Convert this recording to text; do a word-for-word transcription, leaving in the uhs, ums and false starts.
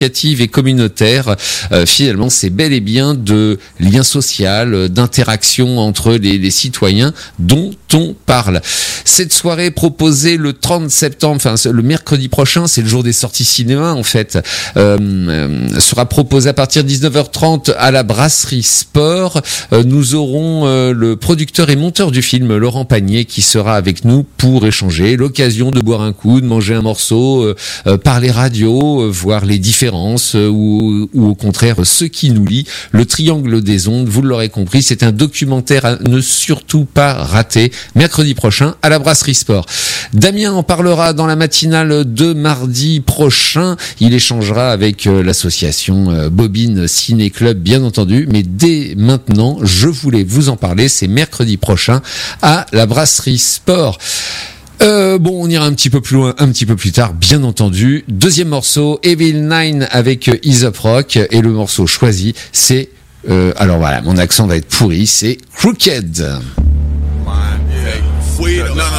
et communautaire. Euh, finalement, c'est bel et bien de lien social, d'interaction entre les, les citoyens dont on parle. Cette soirée proposée le trente septembre, enfin le mercredi prochain, c'est le jour des sorties cinéma en fait, euh, euh, sera proposée à partir de dix-neuf heures trente à la Brasserie Sport. Euh, nous aurons euh, le producteur et monteur du film, Laurent Panier, qui sera avec nous pour échanger, l'occasion de boire un coup, de manger un morceau, euh, euh, parler radio, euh, voir les différents Ou, ou au contraire ce qui nous lie. Le Triangle des ondes, vous l'aurez compris, c'est un documentaire à ne surtout pas rater, mercredi prochain à la Brasserie Sport. Damien en parlera dans la matinale de mardi prochain. Il échangera avec euh, l'association euh, Bobine Ciné Club, bien entendu, mais dès maintenant je voulais vous en parler, c'est mercredi prochain à la Brasserie Sport. Euh, bon, on ira un petit peu plus loin, un petit peu plus tard, bien entendu. Deuxième morceau, Evil Nine avec Ease Up Rock, et le morceau choisi, c'est, euh, alors voilà, mon accent va être pourri, c'est Crooked. Mine, yeah.